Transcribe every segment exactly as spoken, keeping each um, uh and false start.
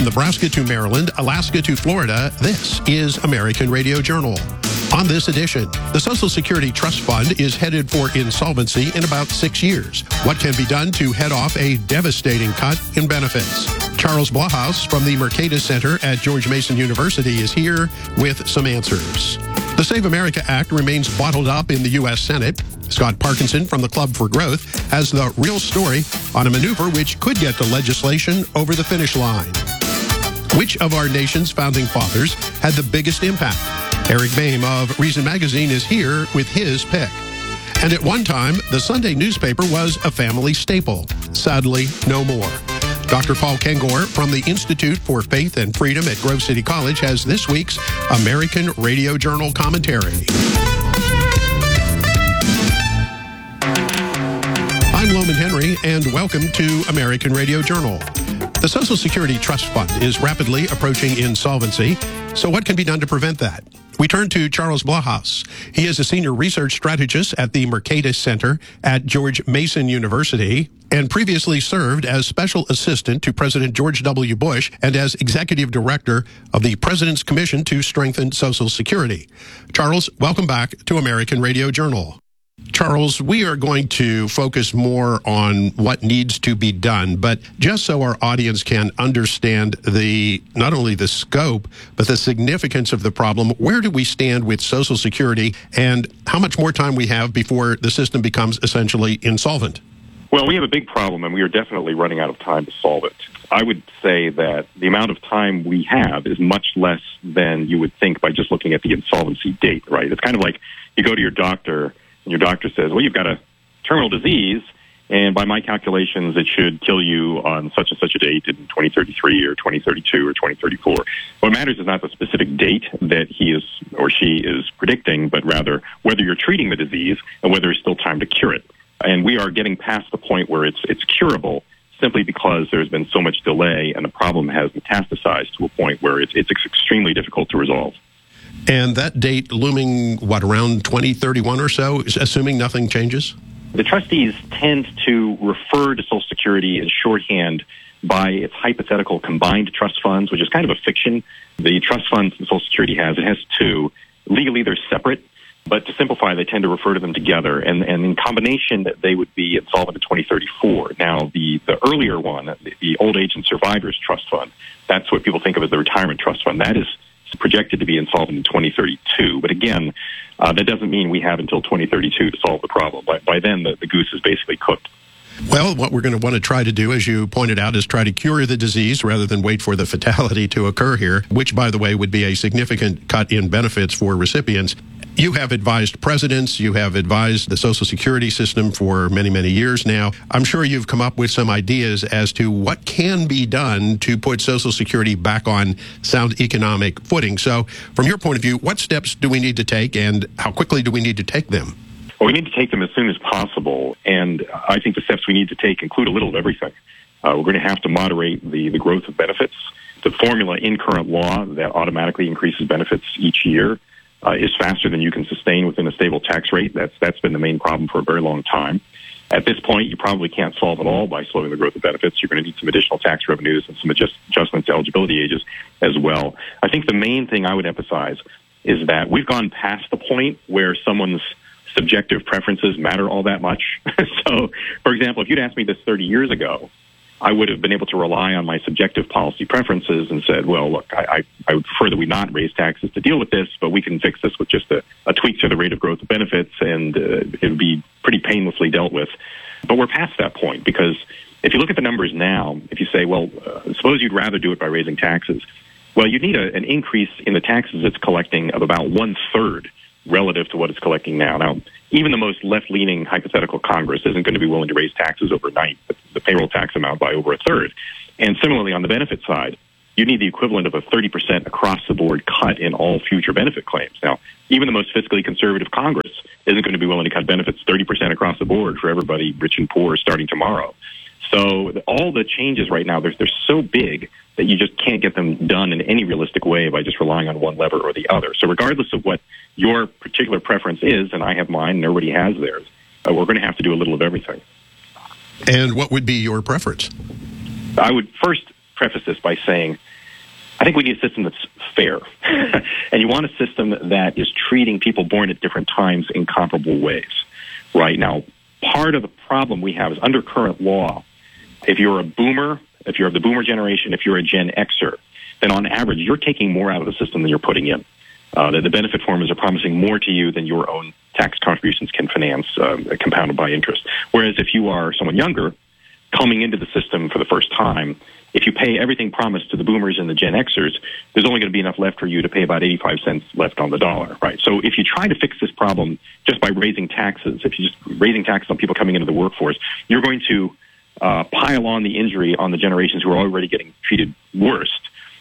From Nebraska to Maryland, Alaska to Florida, this is American Radio Journal. On this edition, the Social Security Trust Fund is headed for insolvency in about six years. What can be done to head off a devastating cut in benefits? Charles Blockhaus from the Mercatus Center at George Mason University is here with some answers. The Save America Act remains bottled up in the U S Senate. Scott Parkinson from the Club for Growth has the real story on a maneuver which could get the legislation over the finish line. Which of our nation's founding fathers had the biggest impact? Eric Boehm of Reason Magazine is here with his pick. And at one time, the Sunday newspaper was a family staple. Sadly, no more. Doctor Paul Kengor from the Institute for Faith and Freedom at Grove City College has this week's American Radio Journal commentary. I'm Loman Henry, and welcome to American Radio Journal. The Social Security Trust Fund is rapidly approaching insolvency, so what can be done to prevent that? We turn to Charles Blockhaus. He is a senior research strategist at the Mercatus Center at George Mason University and previously served as special assistant to President George W. Bush and as executive director of the President's Commission to Strengthen Social Security. Charles, welcome back to American Radio Journal. Charles, we are going to focus more on what needs to be done, but just so our audience can understand the not only the scope, but the significance of the problem, where do we stand with Social Security and how much more time we have before the system becomes essentially insolvent? Well, we have a big problem, and we are definitely running out of time to solve it. I would say that the amount of time we have is much less than you would think by just looking at the insolvency date, right? It's kind of like you go to your doctor, and your doctor says, well, you've got a terminal disease, and by my calculations, it should kill you on such and such a date in twenty thirty-three or twenty thirty-two or twenty thirty-four. What matters is not the specific date that he is or she is predicting, but rather whether you're treating the disease and whether there's still time to cure it. And we are getting past the point where it's it's curable simply because there's been so much delay and the problem has metastasized to a point where it's, it's extremely difficult to resolve. And that date looming, what, around twenty thirty-one or so, assuming nothing changes? The trustees tend to refer to Social Security in shorthand by its hypothetical combined trust funds, which is kind of a fiction. The trust funds that Social Security has, it has two. Legally, they're separate, but to simplify, they tend to refer to them together. And, and in combination, they would be insolvent in twenty thirty-four. Now, the, the earlier one, the, the Old Age and Survivors Trust Fund, that's what people think of as the Retirement Trust Fund. That is projected to be insolvent in twenty thirty-two. But again, uh, that doesn't mean we have until twenty thirty-two to solve the problem. By, by then, the, the goose is basically cooked. Well, what we're going to want to try to do, as you pointed out, is try to cure the disease rather than wait for the fatality to occur here, which, by the way, would be a significant cut in benefits for recipients. You have advised presidents, you have advised the Social Security system for many, many years now. I'm sure you've come up with some ideas as to what can be done to put Social Security back on sound economic footing. So from your point of view, what steps do we need to take and how quickly do we need to take them? Well, we need to take them as soon as possible. And I think the steps we need to take include a little of everything. Uh, we're going to have to moderate the, the growth of benefits. The formula in current law that automatically increases benefits each year Uh, is faster than you can sustain within a stable tax rate. That's that's been the main problem for a very long time. At this point, you probably can't solve it all by slowing the growth of benefits. You're going to need some additional tax revenues and some adjust, adjustments to eligibility ages as well. I think the main thing I would emphasize is that we've gone past the point where someone's subjective preferences matter all that much. So, for example, if you'd asked me this thirty years ago, I would have been able to rely on my subjective policy preferences and said, well, look, I, I, I would prefer that we not raise taxes to deal with this, but we can fix this with just a, a tweak to the rate of growth of benefits, and uh, it would be pretty painlessly dealt with. But we're past that point, because if you look at the numbers now, if you say, well, uh, suppose you'd rather do it by raising taxes, well, you'd need a, an increase in the taxes it's collecting of about one-third relative to what it's collecting now. Now, even the most left-leaning hypothetical Congress isn't going to be willing to raise taxes overnight, the payroll tax amount by over a third. And similarly, on the benefit side, you need the equivalent of a thirty percent across-the-board cut in all future benefit claims. Now, even the most fiscally conservative Congress isn't going to be willing to cut benefits thirty percent across the board for everybody, rich and poor, starting tomorrow. So all the changes right now, they're, they're so big that you just can't get them done in any realistic way by just relying on one lever or the other. So regardless of what your particular preference is, and I have mine and everybody has theirs, uh, we're going to have to do a little of everything. And what would be your preference? I would first preface this by saying, I think we need a system that's fair. And you want a system that is treating people born at different times in comparable ways. Right now, part of the problem we have is under current law, if you're a boomer, if you're of the boomer generation, if you're a Gen Xer, then on average, you're taking more out of the system than you're putting in. Uh, the, the benefit formulas are promising more to you than your own tax contributions can finance, uh, compounded by interest. Whereas if you are someone younger, coming into the system for the first time, if you pay everything promised to the boomers and the Gen Xers, there's only going to be enough left for you to pay about eighty-five cents left on the dollar, right? So if you try to fix this problem just by raising taxes, if you're just raising taxes on people coming into the workforce, you're going to uh, pile on the injury on the generations who are already getting treated worst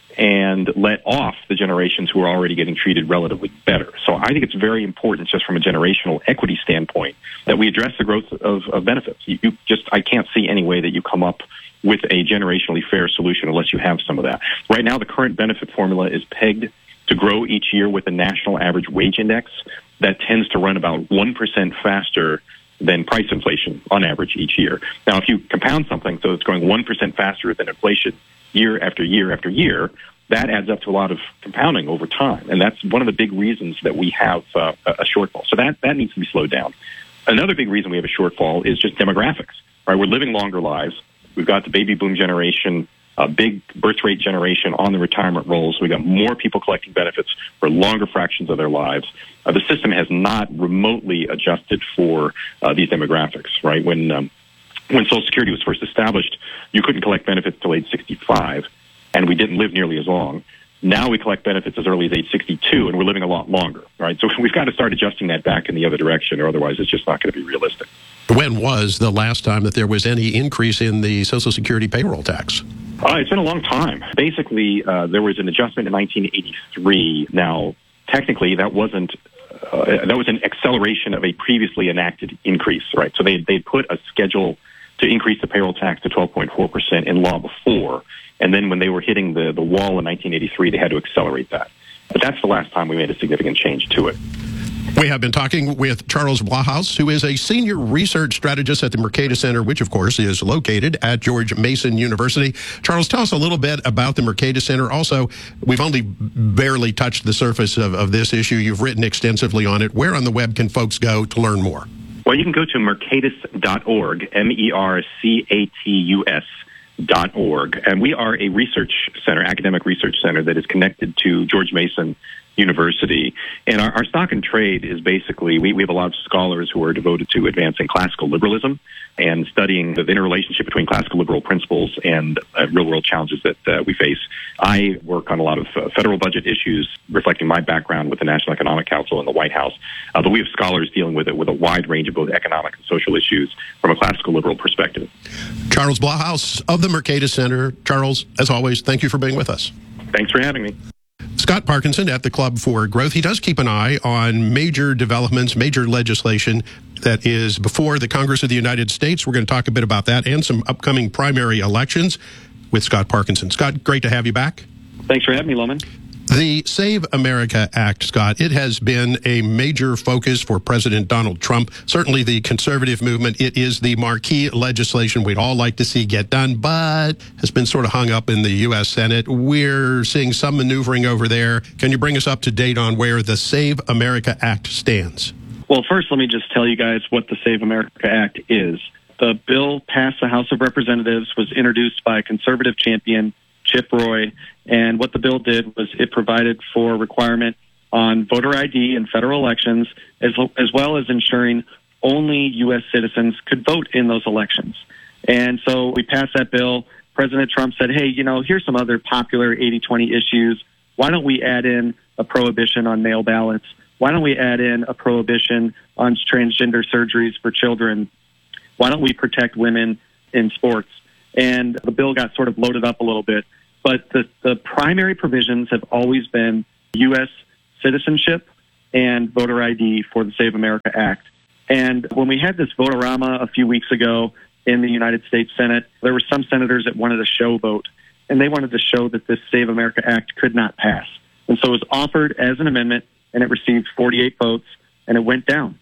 and let off the generations who are already getting treated relatively better. So I think it's very important, just from a generational equity standpoint, that we address the growth of, of benefits. You, you just, I can't see any way that you come up with a generationally fair solution unless you have some of that. Right now, the current benefit formula is pegged to grow each year with a national average wage index that tends to run about one percent faster than price inflation on average each year. Now, if you compound something so it's growing one percent faster than inflation year after year after year, that adds up to a lot of compounding over time. And that's one of the big reasons that we have uh, a shortfall. So that, that needs to be slowed down. Another big reason we have a shortfall is just demographics, right? We're living longer lives. We've got the baby boom generation, a big birth rate generation on the retirement rolls. We've got more people collecting benefits for longer fractions of their lives. Uh, the system has not remotely adjusted for uh, these demographics, right? When um, when Social Security was first established, you couldn't collect benefits till age sixty-five, and we didn't live nearly as long. Now we collect benefits as early as age sixty-two, and we're living a lot longer, right? So we've got to start adjusting that back in the other direction, or otherwise it's just not going to be realistic. When was the last time that there was any increase in the Social Security payroll tax? Uh, it's been a long time. Basically, uh, there was an adjustment in nineteen eighty-three. Now, technically, that wasn't uh, that was an acceleration of a previously enacted increase, right? So they they put a schedule to increase the payroll tax to twelve point four percent in law before, and then when they were hitting the, the wall in nineteen eighty-three, they had to accelerate that. But that's the last time we made a significant change to it. We have been talking with Charles Blahous, who is a senior research strategist at the Mercatus Center, which, of course, is located at George Mason University. Charles, tell us a little bit about the Mercatus Center. Also, we've only barely touched the surface of, of this issue. You've written extensively on it. Where on the web can folks go to learn more? Well, you can go to mercatus dot org, M E R C A T U S dot org. And we are a research center, academic research center, that is connected to George Mason University. And our, our stock and trade is basically, we, we have a lot of scholars who are devoted to advancing classical liberalism and studying the interrelationship between classical liberal principles and uh, real-world challenges that uh, we face. I work on a lot of uh, federal budget issues, reflecting my background with the National Economic Council and the White House. Uh, but we have scholars dealing with it with a wide range of both economic and social issues from a classical liberal perspective. Charles Blahous of the Mercatus Center. Charles, as always, thank you for being with us. Thanks for having me. Scott Parkinson at the Club for Growth. He does keep an eye on major developments, major legislation that is before the Congress of the United States. We're going to talk a bit about that and some upcoming primary elections with Scott Parkinson. Scott, great to have you back. Thanks for having me, Loman. The Save America Act, Scott, it has been a major focus for President Donald Trump. Certainly the conservative movement, it is the marquee legislation we'd all like to see get done, but has been sort of hung up in the U S Senate. We're seeing some maneuvering over there. Can you bring us up to date on where the Save America Act stands? Well, first, let me just tell you guys what the Save America Act is. The bill passed the House of Representatives, was introduced by conservative champion Chip Roy, and what the bill did was it provided for a requirement on voter I D in federal elections, as, as well as ensuring only U S citizens could vote in those elections. And so we passed that bill. President Trump said, hey, you know, here's some other popular eighty twenty issues. Why don't we add in a prohibition on mail ballots? Why don't we add in a prohibition on transgender surgeries for children? Why don't we protect women in sports? And the bill got sort of loaded up a little bit. But the, the primary provisions have always been U S citizenship and voter I D for the Save America Act. And when we had this vote-a-rama a few weeks ago in the United States Senate, there were some senators that wanted a show vote, and they wanted to show that this Save America Act could not pass. And so it was offered as an amendment, and it received forty-eight votes, and it went down.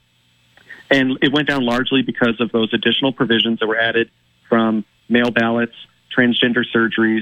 And it went down largely because of those additional provisions that were added from mail ballots, transgender surgeries,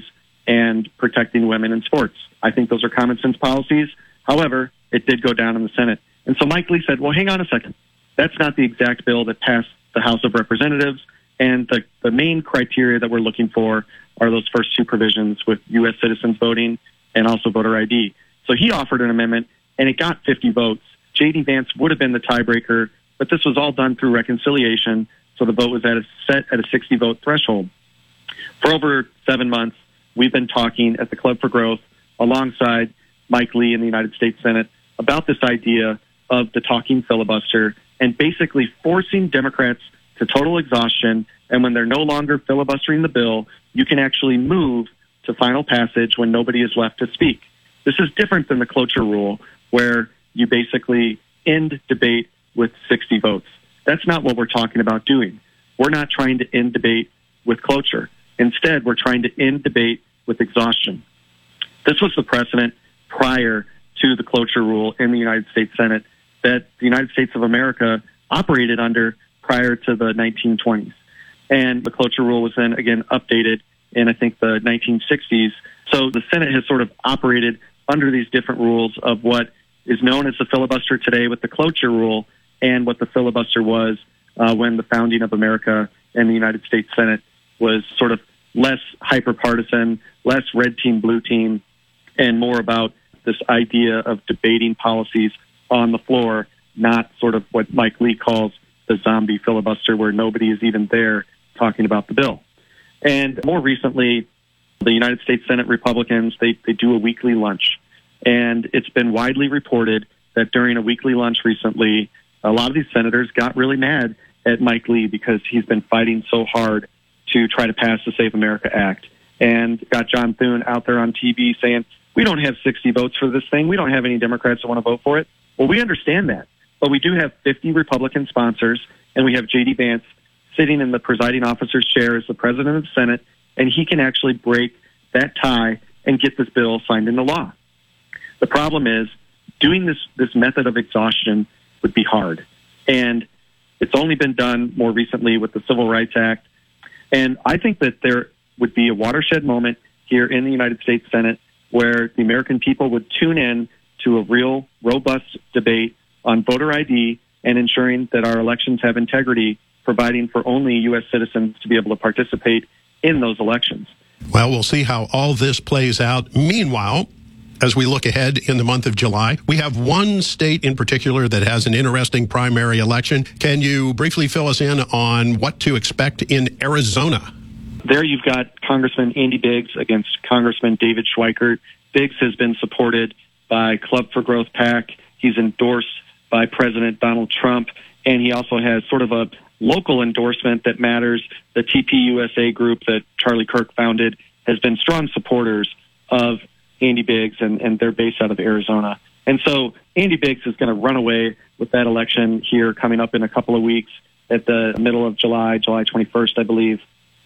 and protecting women in sports. I think those are common sense policies. However, it did go down in the Senate. And so Mike Lee said, well, hang on a second. That's not the exact bill that passed the House of Representatives. And the, the main criteria that we're looking for are those first two provisions with U S citizens voting and also voter I D. So he offered an amendment, and it got fifty votes. J D. Vance would have been the tiebreaker, but this was all done through reconciliation, so the vote was at a set at a sixty-vote threshold. For over seven months, we've been talking at the Club for Growth alongside Mike Lee in the United States Senate about this idea of the talking filibuster and basically forcing Democrats to total exhaustion. And when they're no longer filibustering the bill, you can actually move to final passage when nobody is left to speak. This is different than the cloture rule, where you basically end debate with sixty votes. That's not what we're talking about doing. We're not trying to end debate with cloture. Instead, we're trying to end debate with exhaustion. This was the precedent prior to the cloture rule in the United States Senate that the United States of America operated under prior to the nineteen twenties. And the cloture rule was then, again, updated in, I think, the nineteen sixties. So the Senate has sort of operated under these different rules of what is known as the filibuster today with the cloture rule and what the filibuster was uh, when the founding of America and the United States Senate was sort of less hyper-partisan, less red team, blue team, and more about this idea of debating policies on the floor, not sort of what Mike Lee calls the zombie filibuster, where nobody is even there talking about the bill. And more recently, the United States Senate Republicans, they, they do a weekly lunch. And it's been widely reported that during a weekly lunch recently, a lot of these senators got really mad at Mike Lee because he's been fighting so hard to try to pass the Save America Act, and got John Thune out there on T V saying, we don't have sixty votes for this thing. We don't have any Democrats that want to vote for it. Well, we understand that. But we do have fifty Republican sponsors, and we have J D. Vance sitting in the presiding officer's chair as the president of the Senate, and he can actually break that tie and get this bill signed into law. The problem is doing this, this method of exhaustion would be hard. And it's only been done more recently with the Civil Rights Act. And I think that there would be a watershed moment here in the United States Senate where the American people would tune in to a real, robust debate on voter I D and ensuring that our elections have integrity, providing for only U S citizens to be able to participate in those elections. Well, we'll see how all this plays out. Meanwhile, as we look ahead in the month of July, we have one state in particular that has an interesting primary election. Can you briefly fill us in on what to expect in Arizona? There you've got Congressman Andy Biggs against Congressman David Schweikert. Biggs has been supported by Club for Growth PAC. He's endorsed by President Donald Trump, and he also has sort of a local endorsement that matters. The T P U S A group that Charlie Kirk founded has been strong supporters of Andy Biggs, and, and they're based out of Arizona. And so Andy Biggs is going to run away with that election here coming up in a couple of weeks at the middle of July, July twenty-first, I believe.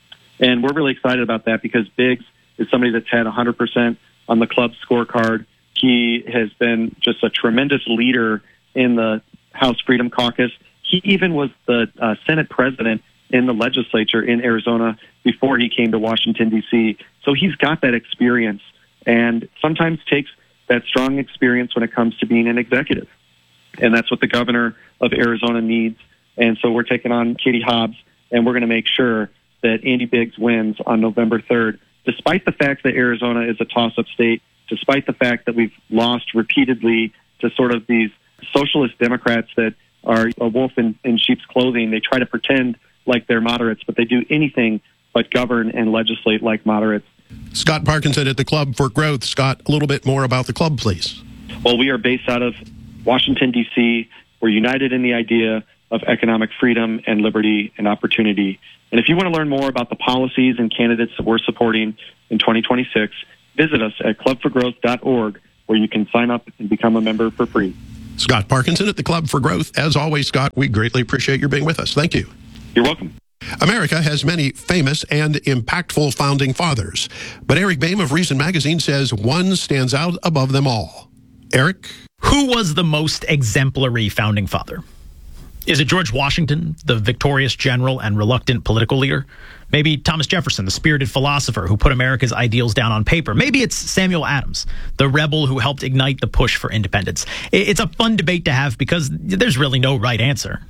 And we're really excited about that because Biggs is somebody that's had one hundred percent on the club scorecard. He has been just a tremendous leader in the House Freedom Caucus. He even was the uh, Senate president in the legislature in Arizona before he came to Washington, D C. So he's got that experience, and sometimes takes that strong experience when it comes to being an executive. And that's what the governor of Arizona needs. And so we're taking on Katie Hobbs, and we're going to make sure that Andy Biggs wins on November third, despite the fact that Arizona is a toss-up state, despite the fact that we've lost repeatedly to sort of these socialist Democrats that are a wolf in, in sheep's clothing. They try to pretend like they're moderates, but they do anything but govern and legislate like moderates. Scott Parkinson at the Club for Growth. Scott, a little bit more about the club, please. Well, we are based out of Washington, D C. We're united in the idea of economic freedom and liberty and opportunity. And if you want to learn more about the policies and candidates that we're supporting in twenty twenty-six, visit us at club for growth dot org, where you can sign up and become a member for free. Scott Parkinson at the Club for Growth. As always, Scott, we greatly appreciate your being with us. Thank you. You're welcome. America has many famous and impactful founding fathers, but Eric Boehm of Reason Magazine says one stands out above them all. Eric? Who was the most exemplary founding father? Is it George Washington, the victorious general and reluctant political leader? Maybe Thomas Jefferson, the spirited philosopher who put America's ideals down on paper. Maybe it's Samuel Adams, the rebel who helped ignite the push for independence. It's a fun debate to have because there's really no right answer.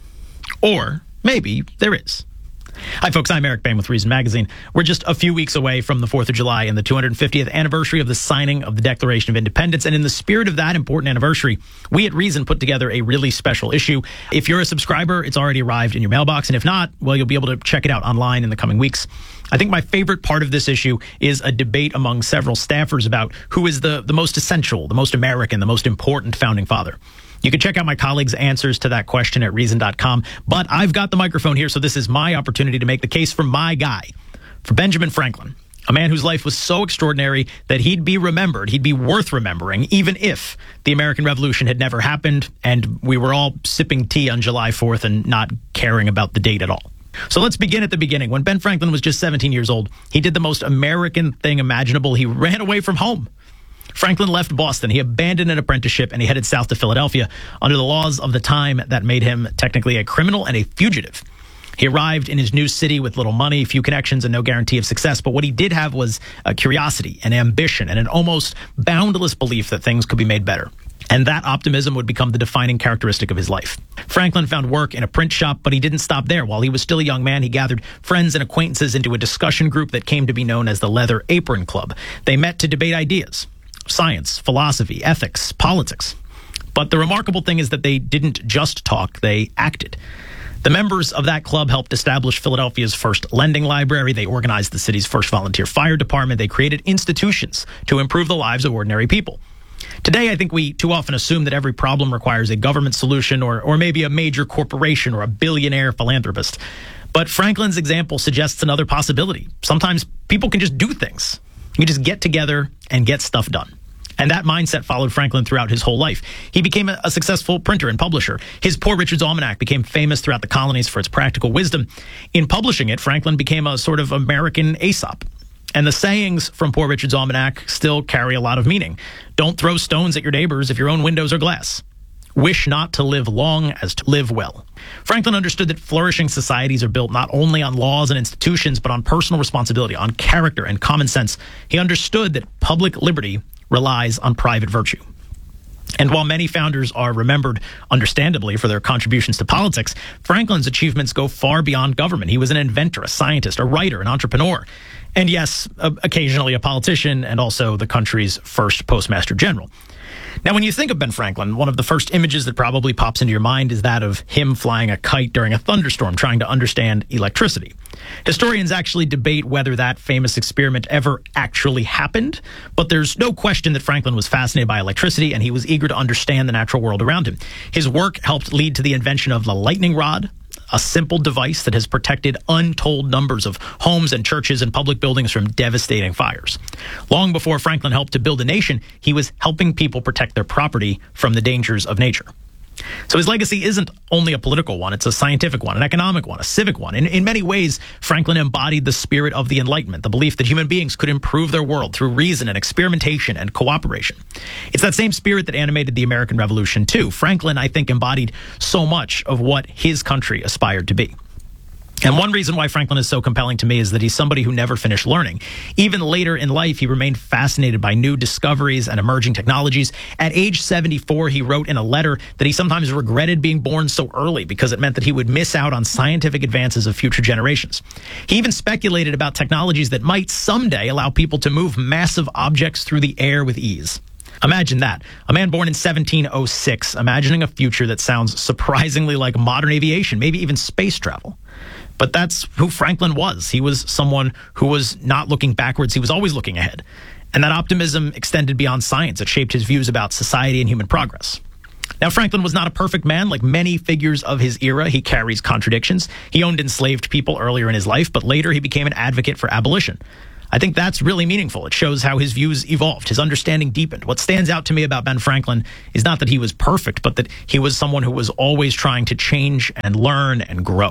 Or maybe there is. Hi, folks. I'm Eric Bain with Reason Magazine. We're just a few weeks away from the fourth of July and the two hundred fiftieth anniversary of the signing of the Declaration of Independence. And in the spirit of that important anniversary, we at Reason put together a really special issue. If you're a subscriber, it's already arrived in your mailbox. And if not, well, you'll be able to check it out online in the coming weeks. I think my favorite part of this issue is a debate among several staffers about who is the, the most essential, the most American, the most important founding father. You can check out my colleagues' answers to that question at reason dot com. But I've got the microphone here, so this is my opportunity to make the case for my guy, for Benjamin Franklin, a man whose life was so extraordinary that he'd be remembered, he'd be worth remembering, even if the American Revolution had never happened and we were all sipping tea on July fourth and not caring about the date at all. So let's begin at the beginning. When Ben Franklin was just seventeen years old, he did the most American thing imaginable. He ran away from home. Franklin left Boston. He abandoned an apprenticeship and he headed south to Philadelphia under the laws of the time that made him technically a criminal and a fugitive. He arrived in his new city with little money, few connections, and no guarantee of success. But what he did have was a curiosity, an ambition, and an almost boundless belief that things could be made better. And that optimism would become the defining characteristic of his life. Franklin found work in a print shop, but he didn't stop there. While he was still a young man, he gathered friends and acquaintances into a discussion group that came to be known as the Leather Apron Club. They met to debate ideas. Science, philosophy, ethics, politics. But the remarkable thing is that they didn't just talk, they acted. The members of that club helped establish Philadelphia's first lending library. They organized the city's first volunteer fire department. They created institutions to improve the lives of ordinary people. Today, I think we too often assume that every problem requires a government solution or, or maybe a major corporation or a billionaire philanthropist. But Franklin's example suggests another possibility. Sometimes people can just do things. You just get together and get stuff done. And that mindset followed Franklin throughout his whole life. He became a, a successful printer and publisher. His Poor Richard's Almanac became famous throughout the colonies for its practical wisdom. In publishing it, Franklin became a sort of American Aesop. And the sayings from Poor Richard's Almanac still carry a lot of meaning. Don't throw stones at your neighbors if your own windows are glass. Wish not to live long as to live well. Franklin understood that flourishing societies are built not only on laws and institutions, but on personal responsibility, on character and common sense. He understood that public liberty relies on private virtue. And while many founders are remembered, understandably, for their contributions to politics, Franklin's achievements go far beyond government. He was an inventor, a scientist, a writer, an entrepreneur, and yes, occasionally a politician, and also the country's first postmaster general. Now, when you think of Ben Franklin, one of the first images that probably pops into your mind is that of him flying a kite during a thunderstorm, trying to understand electricity. Historians actually debate whether that famous experiment ever actually happened, but there's no question that Franklin was fascinated by electricity and he was eager to understand the natural world around him. His work helped lead to the invention of the lightning rod, a simple device that has protected untold numbers of homes and churches and public buildings from devastating fires. Long before Franklin helped to build a nation, he was helping people protect their property from the dangers of nature. So his legacy isn't only a political one, it's a scientific one, an economic one, a civic one. In, in many ways, Franklin embodied the spirit of the Enlightenment, the belief that human beings could improve their world through reason and experimentation and cooperation. It's that same spirit that animated the American Revolution, too. Franklin, I think, embodied so much of what his country aspired to be. And one reason why Franklin is so compelling to me is that he's somebody who never finished learning. Even later in life, he remained fascinated by new discoveries and emerging technologies. At age seventy-four, he wrote in a letter that he sometimes regretted being born so early because it meant that he would miss out on scientific advances of future generations. He even speculated about technologies that might someday allow people to move massive objects through the air with ease. Imagine that. A man born in seventeen oh six, imagining a future that sounds surprisingly like modern aviation, maybe even space travel. But that's who Franklin was. He was someone who was not looking backwards. He was always looking ahead. And that optimism extended beyond science. It shaped his views about society and human progress. Now, Franklin was not a perfect man. Like many figures of his era, he carries contradictions. He owned enslaved people earlier in his life, but later he became an advocate for abolition. I think that's really meaningful. It shows how his views evolved, his understanding deepened. What stands out to me about Ben Franklin is not that he was perfect, but that he was someone who was always trying to change and learn and grow.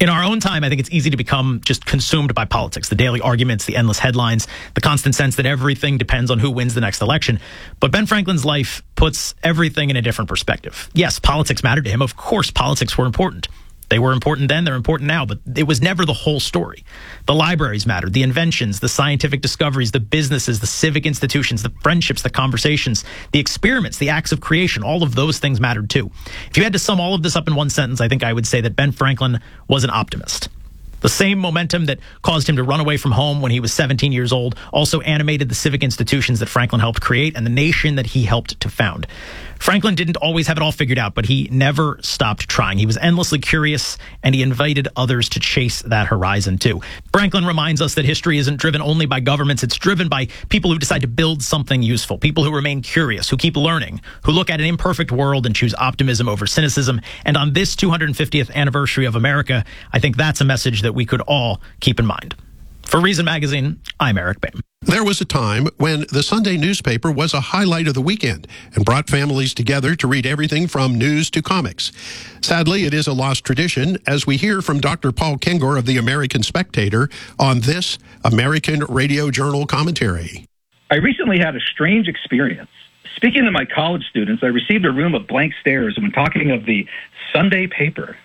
In our own time, I think it's easy to become just consumed by politics, the daily arguments, the endless headlines, the constant sense that everything depends on who wins the next election. But Ben Franklin's life puts everything in a different perspective. Yes, politics mattered to him. Of course, politics were important. They were important then, they're important now, but it was never the whole story. The libraries mattered, the inventions, the scientific discoveries, the businesses, the civic institutions, the friendships, the conversations, the experiments, the acts of creation, all of those things mattered too. If you had to sum all of this up in one sentence, I think I would say that Ben Franklin was an optimist. The same momentum that caused him to run away from home when he was seventeen years old also animated the civic institutions that Franklin helped create and the nation that he helped to found. Franklin didn't always have it all figured out, but he never stopped trying. He was endlessly curious, and he invited others to chase that horizon too. Franklin reminds us that history isn't driven only by governments. It's driven by people who decide to build something useful, people who remain curious, who keep learning, who look at an imperfect world and choose optimism over cynicism. And on this two hundred fiftieth anniversary of America, I think that's a message that we could all keep in mind. For Reason Magazine, I'm Eric Boehm. There was a time when the Sunday newspaper was a highlight of the weekend and brought families together to read everything from news to comics. Sadly, it is a lost tradition, as we hear from Doctor Paul Kengor of the American Spectator on this American Radio Journal commentary. I recently had a strange experience. Speaking to my college students, I received a room of blank stares when talking of the Sunday paper.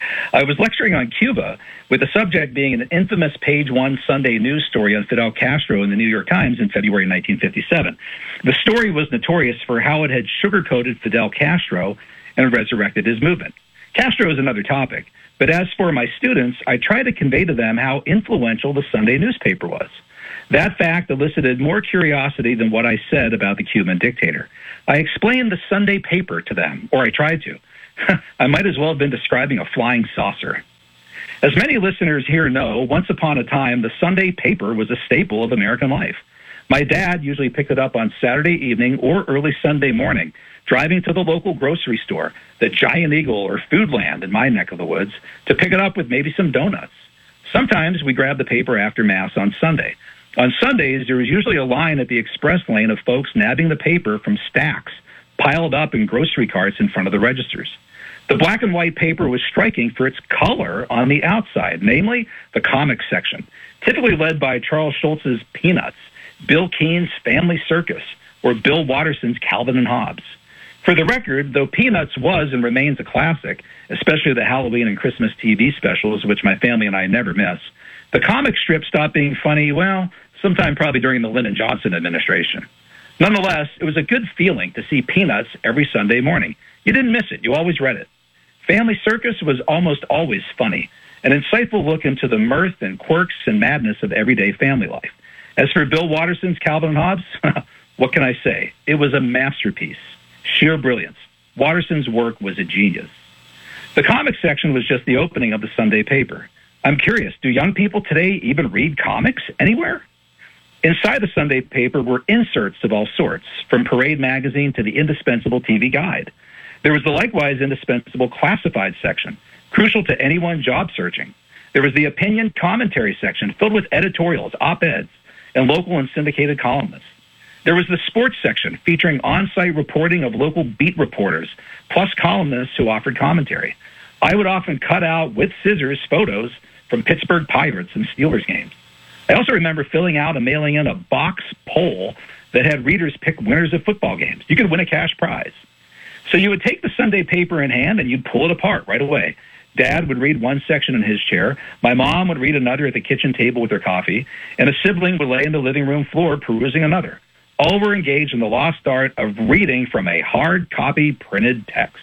I was lecturing on Cuba, with the subject being an infamous page one Sunday news story on Fidel Castro in the New York Times in February nineteen fifty-seven. The story was notorious for how it had sugarcoated Fidel Castro and resurrected his movement. Castro is another topic, but as for my students, I tried to convey to them how influential the Sunday newspaper was. That fact elicited more curiosity than what I said about the Cuban dictator. I explained the Sunday paper to them, or I tried to. I might as well have been describing a flying saucer. As many listeners here know, once upon a time, the Sunday paper was a staple of American life. My dad usually picked it up on Saturday evening or early Sunday morning, driving to the local grocery store, the Giant Eagle or Foodland in my neck of the woods, to pick it up with maybe some donuts. Sometimes we grabbed the paper after Mass on Sunday. On Sundays, there was usually a line at the express lane of folks nabbing the paper from stacks piled up in grocery carts in front of the registers. The black and white paper was striking for its color on the outside, namely the comics section, typically led by Charles Schulz's Peanuts, Bill Keene's Family Circus, or Bill Watterson's Calvin and Hobbes. For the record, though Peanuts was and remains a classic, especially the Halloween and Christmas T V specials, which my family and I never miss, the comic strip stopped being funny, well, sometime probably during the Lyndon Johnson administration. Nonetheless, it was a good feeling to see Peanuts every Sunday morning. You didn't miss it. You always read it. Family Circus was almost always funny, an insightful look into the mirth and quirks and madness of everyday family life. As for Bill Watterson's Calvin and Hobbes, what can I say? It was a masterpiece. Sheer brilliance. Watterson's work was a genius. The comics section was just the opening of the Sunday paper. I'm curious, do young people today even read comics anywhere? Inside the Sunday paper were inserts of all sorts, from Parade magazine to the indispensable T V guide. There was the likewise indispensable classified section, crucial to anyone job searching. There was the opinion commentary section filled with editorials, op-eds, and local and syndicated columnists. There was the sports section featuring on-site reporting of local beat reporters, plus columnists who offered commentary. I would often cut out with scissors photos from Pittsburgh Pirates and Steelers games. I also remember filling out and mailing in a box poll that had readers pick winners of football games. You could win a cash prize. So you would take the Sunday paper in hand and you'd pull it apart right away. Dad would read one section in his chair, my mom would read another at the kitchen table with her coffee, and a sibling would lay in the living room floor perusing another. All were engaged in the lost art of reading from a hard copy printed text.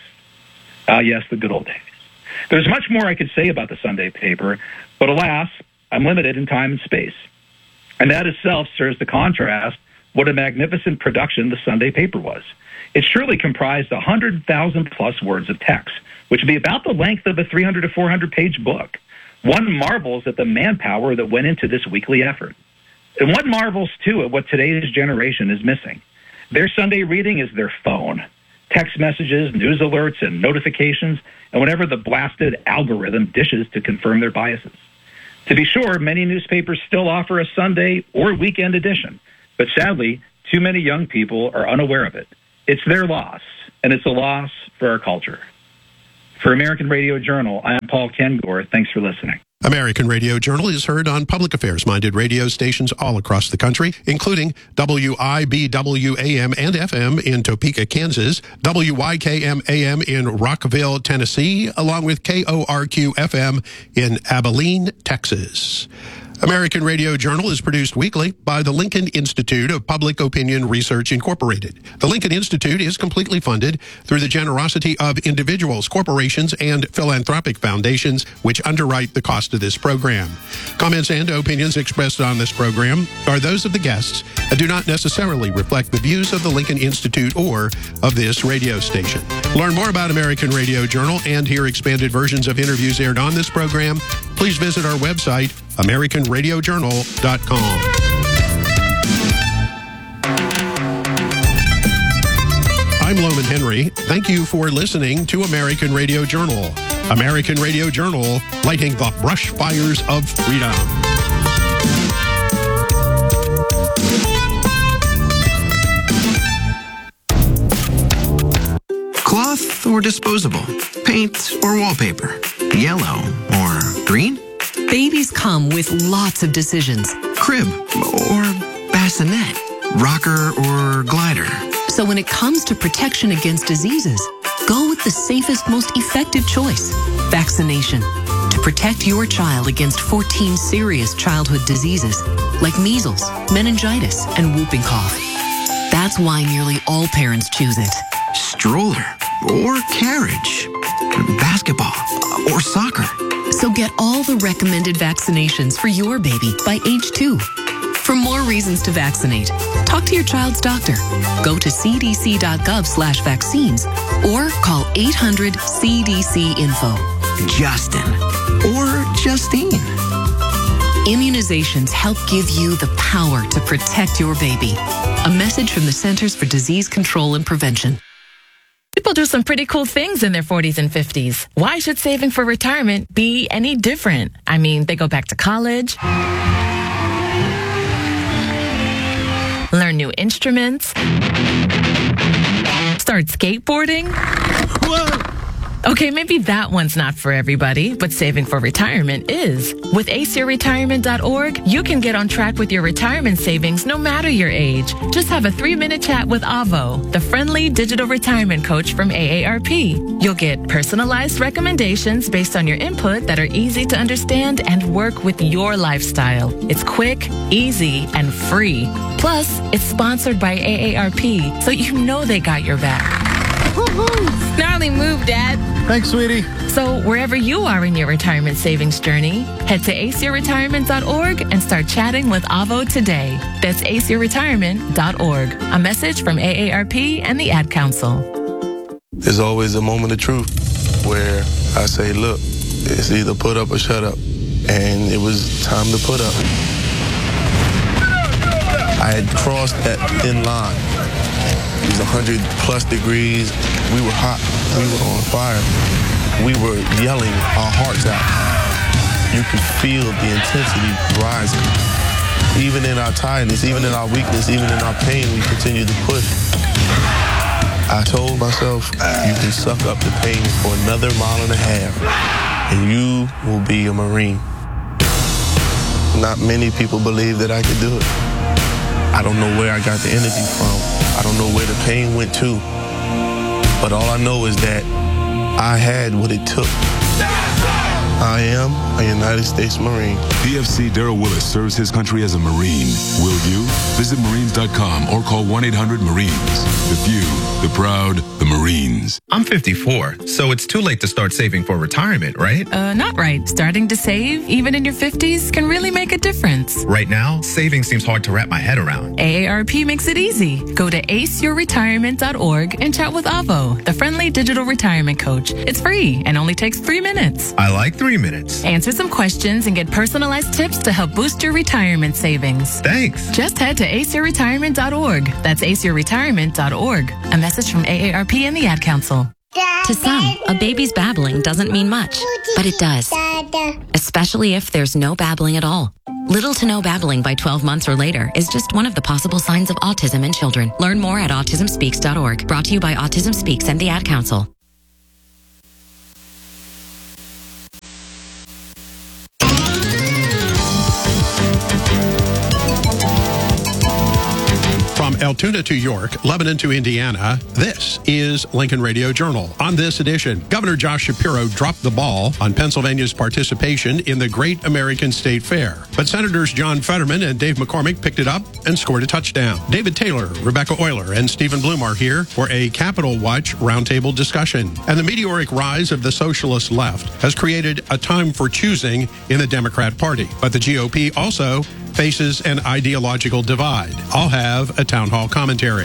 Ah, yes, the good old days. There's much more I could say about the Sunday paper, but alas, I'm limited in time and space. And that itself serves to contrast what a magnificent production the Sunday paper was. It surely comprised one hundred thousand plus words of text, which would be about the length of a three hundred to four hundred page book. One marvels at the manpower that went into this weekly effort. And one marvels, too, at what today's generation is missing. Their Sunday reading is their phone. Text messages, news alerts, and notifications, and whatever the blasted algorithm dishes to confirm their biases. To be sure, many newspapers still offer a Sunday or weekend edition, but sadly, too many young people are unaware of it. It's their loss, and it's a loss for our culture. For American Radio Journal, I am Paul Kengor. Thanks for listening. American Radio Journal is heard on public affairs-minded radio stations all across the country, including W I B W A M and F M in Topeka, Kansas, W Y K M A M in Rockville, Tennessee, along with K O R Q F M in Abilene, Texas. American Radio Journal is produced weekly by the Lincoln Institute of Public Opinion Research, Incorporated. The Lincoln Institute is completely funded through the generosity of individuals, corporations, and philanthropic foundations, which underwrite the cost of this program. Comments and opinions expressed on this program are those of the guests and do not necessarily reflect the views of the Lincoln Institute or of this radio station. Learn more about American Radio Journal and hear expanded versions of interviews aired on this program. Please visit our website, American Radio Journal dot com. I'm Loman Henry. Thank you for listening to American Radio Journal. American Radio Journal, lighting the brush fires of freedom. Cloth or disposable? Paint or wallpaper? Yellow or green? Babies come with lots of decisions. Crib or bassinet? Rocker or glider? So when it comes to protection against diseases, go with the safest, most effective choice, vaccination. To protect your child against fourteen serious childhood diseases like measles, meningitis, and whooping cough. That's why nearly all parents choose it. Stroller or carriage? Basketball or soccer? So get all the recommended vaccinations for your baby by age two. For more reasons to vaccinate, talk to your child's doctor. Go to c d c dot gov slash vaccines or call eight hundred C D C info. Justin or Justine. Immunizations help give you the power to protect your baby. A message from the Centers for Disease Control and Prevention. People do some pretty cool things in their forties and fifties. Why should saving for retirement be any different? I mean, they go back to college, learn new instruments, start skateboarding. Whoa! Okay, maybe that one's not for everybody, but saving for retirement is. With ace your retirement dot org, you can get on track with your retirement savings no matter your age. Just have a three-minute chat with Avo, the friendly digital retirement coach from A A R P. You'll get personalized recommendations based on your input that are easy to understand and work with your lifestyle. It's quick, easy, and free. Plus, it's sponsored by A A R P, so you know they got your back. Gnarly move, Dad. Thanks, sweetie. So wherever you are in your retirement savings journey, head to ace your retirement dot org and start chatting with Avo today. That's ace your retirement dot org. A message from A A R P and the Ad Council. There's always a moment of truth where I say, look, it's either put up or shut up. And it was time to put up. I had crossed that thin line. It was one hundred plus degrees. We were hot. We were on fire. We were yelling our hearts out. You could feel the intensity rising. Even in our tiredness, even in our weakness, even in our pain, we continued to push. I told myself, you can suck up the pain for another mile and a half, and you will be a Marine. Not many people believe that I could do it. I don't know where I got the energy from. I don't know where the pain went to. But all I know is that I had what it took. I am a United States Marine. P F C Darrell Willis serves his country as a Marine. Will you? Visit Marines dot com or call one eight hundred Marines. The few, the proud, the Marines. I'm fifty-four, so it's too late to start saving for retirement, right? Uh, not right. Starting to save, even in your fifties, can really make a difference. Right now, saving seems hard to wrap my head around. A A R P makes it easy. Go to ace your retirement dot org and chat with Avo, the friendly digital retirement coach. It's free and only takes three minutes. I like three minutes. Answer some questions and get personalized tips to help boost your retirement savings. Thanks. Just head to ace your retirement dot org. That's ace your retirement dot org. A message from A A R P and the Ad Council. To some, a baby's babbling doesn't mean much, but it does. Especially if there's no babbling at all. Little to no babbling by twelve months or later is just one of the possible signs of autism in children. Learn more at autism speaks dot org. Brought to you by Autism Speaks and the Ad Council. From Altoona to York, Lebanon to Indiana, this is Lincoln Radio Journal. On this edition, Governor Josh Shapiro dropped the ball on Pennsylvania's participation in the Great American State Fair. But Senators John Fetterman and Dave McCormick picked it up and scored a touchdown. David Taylor, Rebecca Euler, and Stephen Bloom are here for a Capitol Watch roundtable discussion. And the meteoric rise of the socialist left has created a time for choosing in the Democrat Party. But the G O P also faces an ideological divide. I'll have a town hall commentary.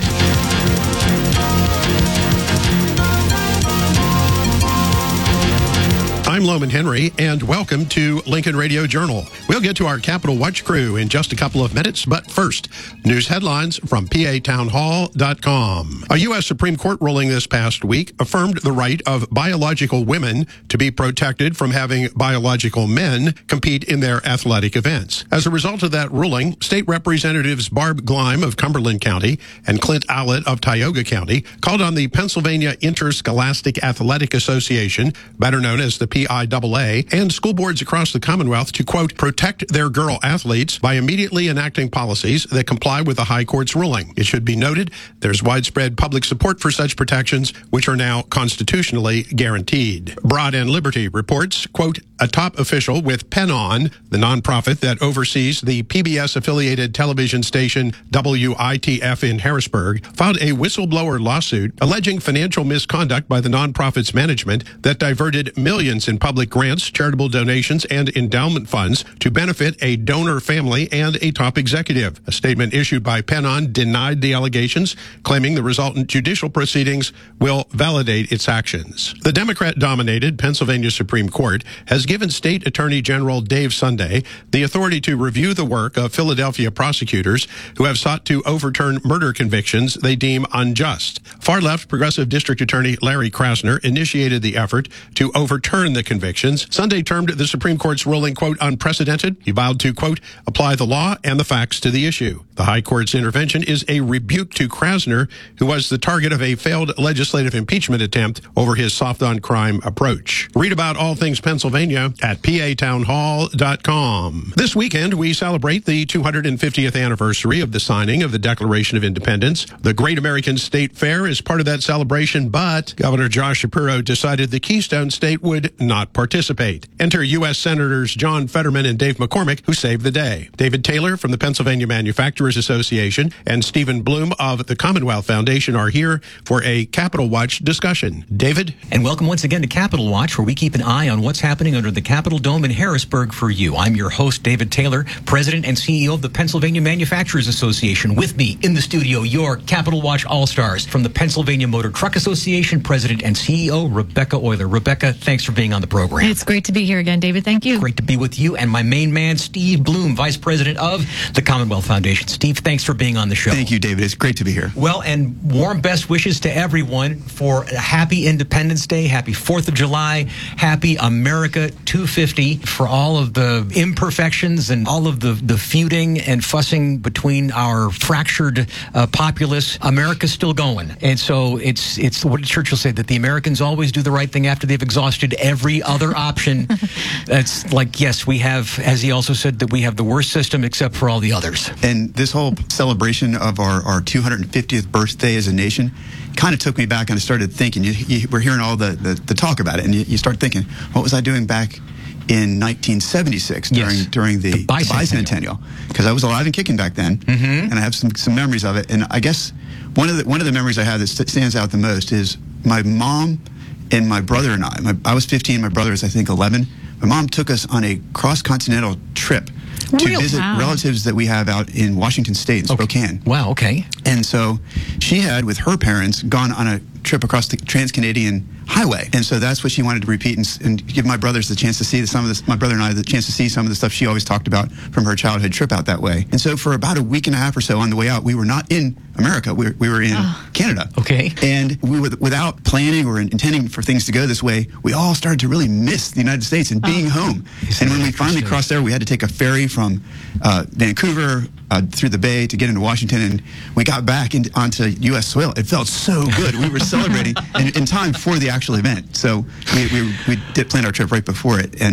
I'm Loman Henry, and welcome to Lincoln Radio Journal. We'll get to our Capitol Watch crew in just a couple of minutes, but first, news headlines from P A town hall dot com. A U S Supreme Court ruling this past week affirmed the right of biological women to be protected from having biological men compete in their athletic events. As a result of that ruling, State Representatives Barb Gleim of Cumberland County and Clint Owlett of Tioga County called on the Pennsylvania Interscholastic Athletic Association, better known as the P I A A, and school boards across the Commonwealth to, quote, protect their girl athletes by immediately enacting policies that comply with the High Court's ruling. It should be noted there's widespread public support for such protections, which are now constitutionally guaranteed. Broad and Liberty reports, quote, a top official with Pennon, the nonprofit that oversees the P B S-affiliated television station W I T F in Harrisburg, filed a whistleblower lawsuit alleging financial misconduct by the nonprofit's management that diverted millions in public grants, charitable donations, and endowment funds to benefit a donor family and a top executive. A statement issued by Pennon denied the allegations, claiming the resultant judicial proceedings will validate its actions. The Democrat-dominated Pennsylvania Supreme Court has given State Attorney General Dave Sunday the authority to review the work of Philadelphia prosecutors who have sought to overturn murder convictions they deem unjust. Far-left Progressive District Attorney Larry Krasner initiated the effort to overturn the convictions. Sunday termed the Supreme Court's ruling, quote, unprecedented. He vowed to, quote, apply the law and the facts to the issue. The High Court's intervention is a rebuke to Krasner, who was the target of a failed legislative impeachment attempt over his soft-on-crime approach. Read about all things Pennsylvania at P A town hall dot com. This weekend, we celebrate the two hundred fiftieth anniversary of the signing of the Declaration of Independence. The Great American State Fair is part of that celebration, but Governor Josh Shapiro decided the Keystone State would not participate. Enter U S Senators John Fetterman and Dave McCormick, who saved the day. David Taylor from the Pennsylvania Manufacturers Association and Stephen Bloom of the Commonwealth Foundation are here for a Capitol Watch discussion. David? And welcome once again to Capitol Watch, where we keep an eye on what's happening under the Capitol Dome in Harrisburg for you. I'm your host, David Taylor, President and C E O of the Pennsylvania Manufacturers Association. With me in the studio, your Capitol Watch All-Stars from the Pennsylvania Motor Truck Association, President and C E O Rebecca Euler. Rebecca, thanks for being on the program. It's great to be here again, David. Thank you. Great to be with you. And my main man, Steve Bloom, Vice President of the Commonwealth Foundation. Steve, thanks for being on the show. Thank you, David. It's great to be here. Well, and warm best wishes to everyone for a happy Independence Day, happy fourth of July, happy America two fifty, for all of the imperfections and all of the, the feuding and fussing between our fractured uh, populace. America's still going. And so it's, it's what did Churchill say, that the Americans always do the right thing after they've exhausted every other option. It's like, yes, we have, as he also said, that we have the worst system except for all the others. And this whole celebration of our, our two hundred fiftieth birthday as a nation kind of took me back, and I started thinking, you, you, we're hearing all the, the, the talk about it, and you, you start thinking, what was I doing back in nineteen seventy-six during yes. during the, the bicentennial? Because I was alive and kicking back then, mm-hmm. and I have some, some memories of it. And I guess one of the one of the memories I have that st- stands out the most is my mom and my brother and I. My, I was fifteen, my brother was, I think, eleven. My mom took us on a cross-continental trip to Real visit wow. relatives that we have out in Washington State, in Spokane. Okay. Wow, okay. And so she had, with her parents, gone on a trip across the Trans-Canadian Highway. And so that's what she wanted to repeat and, and give my brothers the chance to see some of this, my brother and I the chance to see some of the stuff she always talked about from her childhood trip out that way. And so for about a week and a half or so on the way out, we were not in America. We were, we were in oh. Canada. Okay. And we were, without planning or intending for things to go this way, we all started to really miss the United States and being oh. home. And when we finally crossed there, we had to take a ferry from uh, Vancouver uh, through the Bay to get into Washington, and we got back in, onto U S soil. It felt so good. We were celebrating in, in time for the actual event. So we, we, we did plan our trip right before it. And